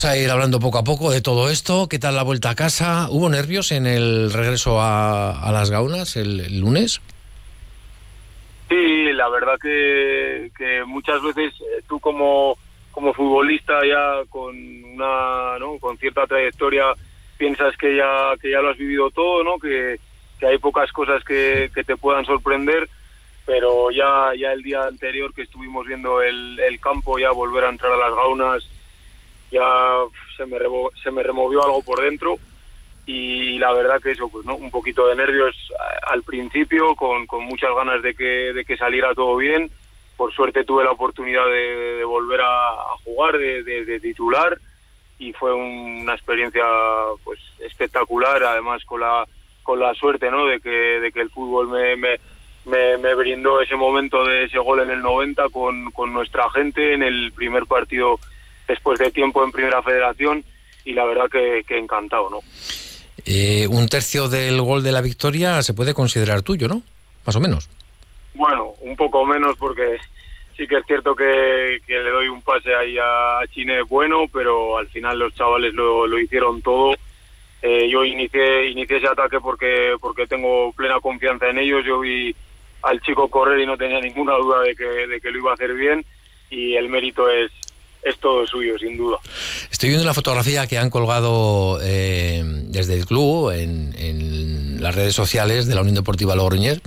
Vamos a ir hablando poco a poco de todo esto. ¿Qué tal la vuelta a casa? ¿Hubo nervios en el regreso a las Gaunas el lunes? Sí, la verdad que muchas veces tú como futbolista ya con con cierta trayectoria piensas que ya lo has vivido todo, ¿no? Que hay pocas cosas que te puedan sorprender, pero ya el día anterior que estuvimos viendo el campo, ya volver a entrar a las Gaunas, ya se me removió algo por dentro. Y la verdad que eso, pues no, un poquito de nervios al principio, con muchas ganas de que saliera todo bien. Por suerte tuve la oportunidad de volver a jugar, de titular, y fue una experiencia pues espectacular, además con la suerte, ¿no? de que el fútbol me brindó ese momento de ese gol en el 90 con nuestra gente en el primer partido después de tiempo en Primera Federación, y la verdad que encantado, ¿no? Un tercio del gol de la victoria se puede considerar tuyo, ¿no? Más o menos. Bueno, un poco menos, porque sí que es cierto que le doy un pase ahí a Chine bueno, pero al final los chavales lo hicieron todo. Yo inicié ese ataque porque tengo plena confianza en ellos. Yo vi al chico correr y no tenía ninguna duda de que lo iba a hacer bien, y el mérito es todo suyo, sin duda. Estoy viendo la fotografía que han colgado desde el club en las redes sociales de la Unión Deportiva Logroñés.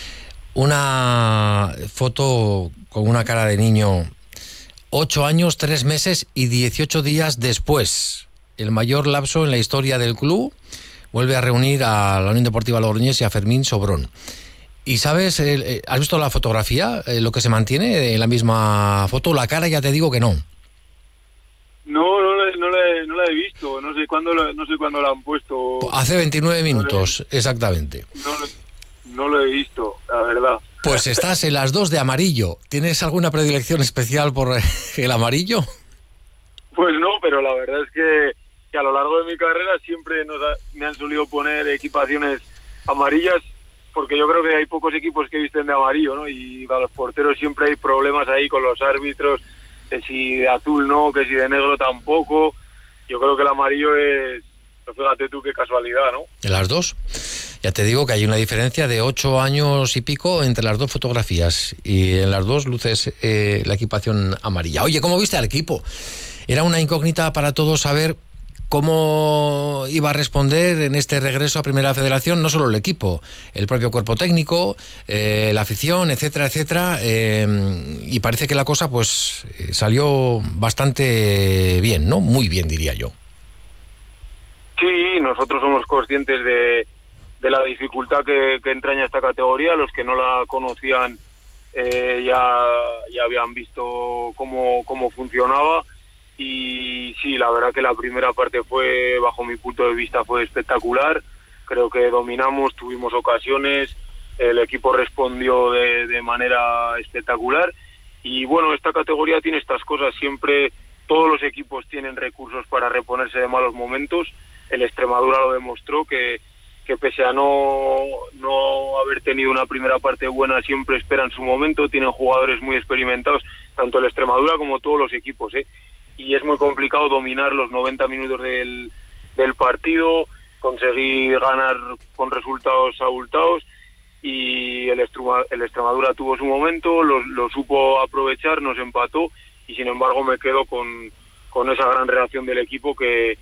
Una foto con una cara de niño, 8 años, 3 meses y 18 días después. El mayor lapso en la historia del club. Vuelve a reunir a la Unión Deportiva Logroñés y a Fermín Sobrón. ¿Y sabes, has visto la fotografía, lo que se mantiene en la misma foto? La cara ya te digo que no. No la he visto, no sé cuándo la han puesto. Hace 29 minutos, exactamente. No lo he visto, la verdad. Pues estás en las 2 de amarillo. ¿Tienes alguna predilección especial por el amarillo? Pues no, pero la verdad es que a lo largo de mi carrera siempre me han solido poner equipaciones amarillas, porque yo creo que hay pocos equipos que visten de amarillo, ¿no? Y para los porteros siempre hay problemas ahí con los árbitros, que si de azul no, que si de negro tampoco. Yo creo que el amarillo es, fíjate tú qué casualidad, ¿no? En las 2. Ya te digo que hay una diferencia de 8 años y pico entre las 2 fotografías, y en las 2 luces la equipación amarilla. Oye, ¿cómo viste al equipo? Era una incógnita para todos saber cómo iba a responder en este regreso a Primera Federación, no solo el equipo, el propio cuerpo técnico, la afición, etcétera, etcétera, y parece que la cosa pues salió bastante bien, ¿no? Muy bien, diría yo. Sí, nosotros somos conscientes de la dificultad que entraña esta categoría. Los que no la conocían ya habían visto cómo funcionaba. Y sí, la verdad que la primera parte fue, bajo mi punto de vista, fue espectacular. Creo que dominamos, tuvimos ocasiones, el equipo respondió de manera espectacular. Y bueno, esta categoría tiene estas cosas, siempre todos los equipos tienen recursos para reponerse de malos momentos. El Extremadura lo demostró, que pese a no haber tenido una primera parte buena, siempre esperan su momento, tienen jugadores muy experimentados, tanto el Extremadura como todos los equipos, y es muy complicado dominar los 90 minutos del partido, conseguir ganar con resultados abultados, y el Extremadura tuvo su momento, lo supo aprovechar, nos empató, y sin embargo me quedo con esa gran reacción del equipo que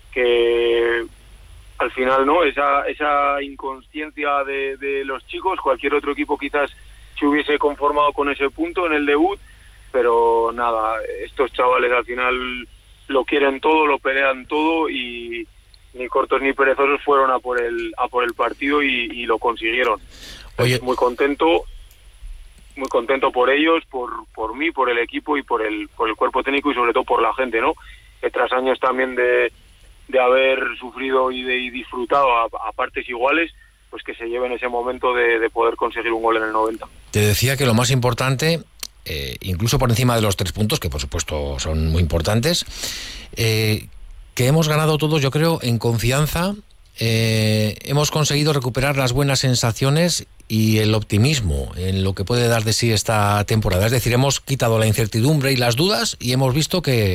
al final, ¿no? Esa inconsciencia de los chicos. Cualquier otro equipo quizás se hubiese conformado con ese punto en el debut, pero nada, estos chavales al final lo quieren todo, lo pelean todo, y ni cortos ni perezosos fueron a por el partido y lo consiguieron. Oye, muy contento por ellos, por mí, por el equipo y por el cuerpo técnico, y sobre todo por la gente, ¿no? Que tras años también de haber sufrido y disfrutado a partes iguales, pues que se lleven ese momento de poder conseguir un gol en el 90. Te decía que lo más importante, incluso por encima de los 3 puntos, que por supuesto son muy importantes, que hemos ganado todos, yo creo, en confianza. Hemos conseguido recuperar las buenas sensaciones y el optimismo en lo que puede dar de sí esta temporada. Es decir, hemos quitado la incertidumbre y las dudas, y hemos visto que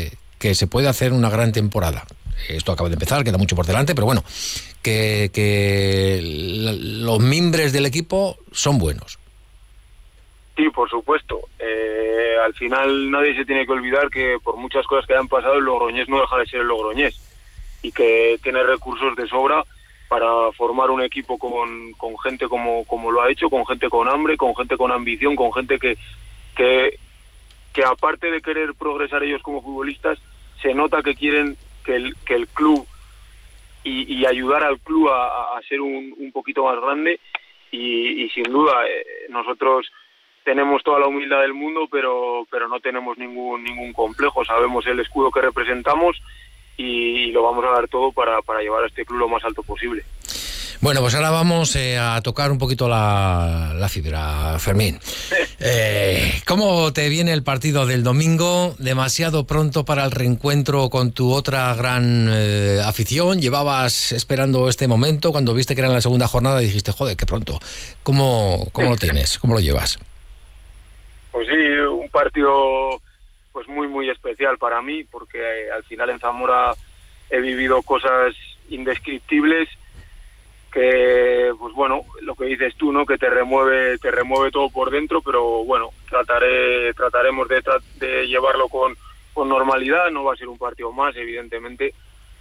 que se puede hacer una gran temporada. Esto acaba de empezar, queda mucho por delante, pero bueno, que los mimbres del equipo son buenos. Sí, por supuesto. Al final nadie se tiene que olvidar que por muchas cosas que han pasado, el Logroñés no deja de ser el Logroñés y que tiene recursos de sobra para formar un equipo con gente como lo ha hecho, con gente con hambre, con gente con ambición, con gente que aparte de querer progresar ellos como futbolistas, se nota que quieren que el club y ayudar al club a ser un poquito más grande y sin duda nosotros tenemos toda la humildad del mundo, pero no tenemos ningún complejo. Sabemos el escudo que representamos y lo vamos a dar todo para llevar a este club lo más alto posible. Bueno, pues ahora vamos a tocar un poquito la fibra, Fermín. ¿Cómo te viene el partido del domingo? ¿Demasiado pronto para el reencuentro con tu otra gran afición? ¿Llevabas esperando este momento? Cuando viste que era en la segunda jornada dijiste, joder, qué pronto. ¿Cómo lo tienes? ¿Cómo lo llevas? Pues sí, un partido pues muy especial para mí, porque al final en Zamora he vivido cosas indescriptibles que, pues bueno, lo que dices tú, ¿no? Que te remueve todo por dentro, pero bueno, trataremos de llevarlo con normalidad. No va a ser un partido más, evidentemente,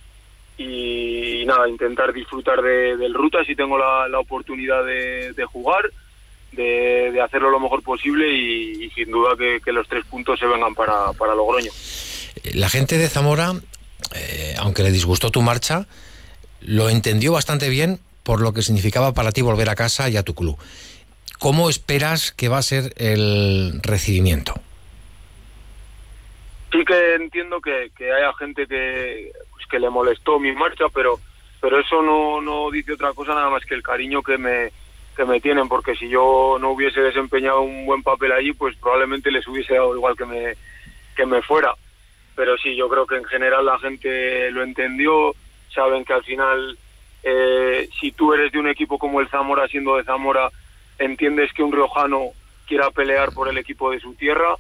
y nada, intentar disfrutar del Ruta si tengo la oportunidad de jugar, de hacerlo lo mejor posible y sin duda que los 3 puntos se vengan para Logroño. La gente de Zamora, aunque le disgustó tu marcha, lo entendió bastante bien por lo que significaba para ti volver a casa y a tu club. ¿Cómo esperas que va a ser el recibimiento? Sí que entiendo que haya gente que le molestó mi marcha, pero eso no dice otra cosa nada más que el cariño que me tienen, porque si yo no hubiese desempeñado un buen papel allí, pues probablemente les hubiese dado igual que me fuera. Pero sí, yo creo que en general la gente lo entendió, saben que al final si tú eres de un equipo como el Zamora, siendo de Zamora, entiendes que un riojano quiera pelear por el equipo de su tierra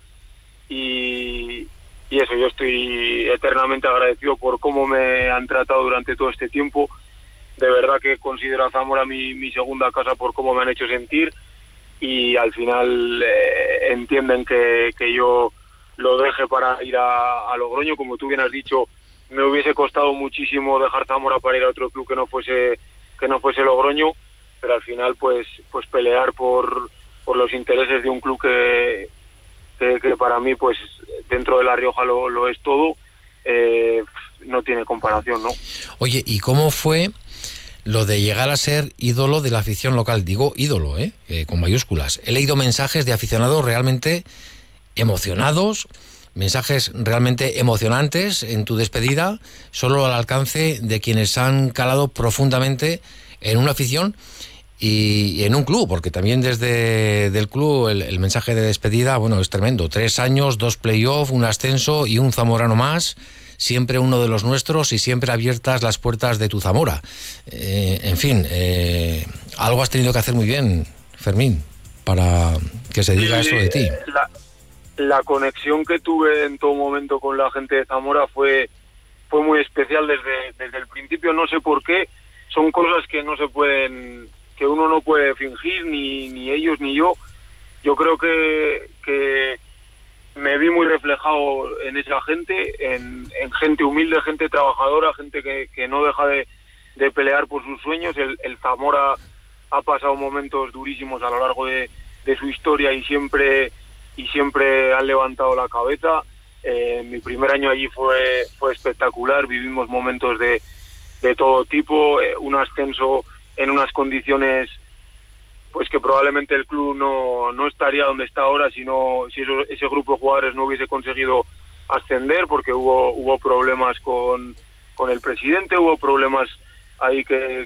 y eso, yo estoy eternamente agradecido por cómo me han tratado durante todo este tiempo. De verdad que considero a Zamora mi segunda casa por cómo me han hecho sentir y al final entienden que yo lo deje para ir a Logroño. Como tú bien has dicho, me hubiese costado muchísimo dejar Zamora para ir a otro club que no fuese Logroño, pero al final pues pelear por los intereses de un club que para mí pues dentro de La Rioja lo es todo, no tiene comparación, ¿no? Oye, ¿y cómo fue lo de llegar a ser ídolo de la afición local? Digo ídolo, con mayúsculas. He leído mensajes de aficionados realmente emocionados, mensajes realmente emocionantes en tu despedida, solo al alcance de quienes han calado profundamente en una afición y en un club, porque también desde el club el mensaje de despedida, bueno, es tremendo. 3 años, 2 playoffs, un ascenso y un zamorano más, siempre uno de los nuestros y siempre abiertas las puertas de tu Zamora. En fin, algo has tenido que hacer muy bien, Fermín, para que se diga eso de ti. La conexión que tuve en todo momento con la gente de Zamora fue muy especial desde el principio. No sé por qué, son cosas que no se pueden, que uno no puede fingir, ni ellos ni yo. Yo creo que me vi muy reflejado en esa gente, en gente humilde, gente trabajadora, gente que no deja de pelear por sus sueños. El Zamora ha pasado momentos durísimos a lo largo de su historia y siempre han levantado la cabeza. Mi primer año allí fue espectacular, vivimos momentos de todo tipo, un ascenso en unas condiciones pues que probablemente el club no estaría donde está ahora si ese grupo de jugadores no hubiese conseguido ascender, porque hubo problemas con el presidente, hubo problemas ahí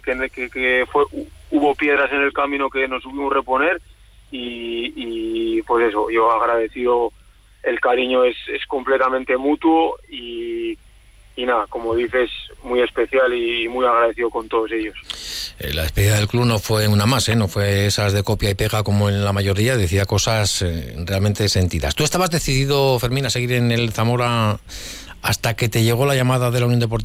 hubo piedras en el camino que nos supimos reponer y pues eso, yo agradecido, el cariño es completamente mutuo y nada, como dices, muy especial y muy agradecido con todos ellos. La despedida del club no fue una más, no fue esas de copia y pega como en la mayoría, decía cosas realmente sentidas. ¿Tú estabas decidido, Fermín, a seguir en el Zamora hasta que te llegó la llamada de la Unión Deportiva